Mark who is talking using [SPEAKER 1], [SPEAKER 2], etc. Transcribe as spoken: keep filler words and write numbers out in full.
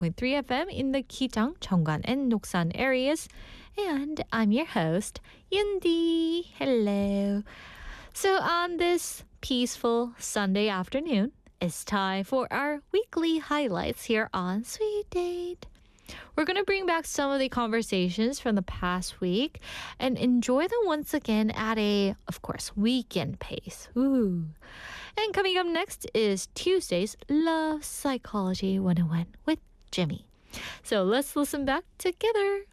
[SPEAKER 1] point three F M in the Kijang, Cheonggan, and Noksan areas. And I'm your host, Yundi. Hello. So on this peaceful Sunday afternoon, it's time for our weekly highlights here on Sweet Date. We're going to bring back some of the conversations from the past week and enjoy them once again at a, of course, weekend pace. Ooh. And coming up next is Tuesday's Love Psychology one oh one with Jimmy. So let's listen back together.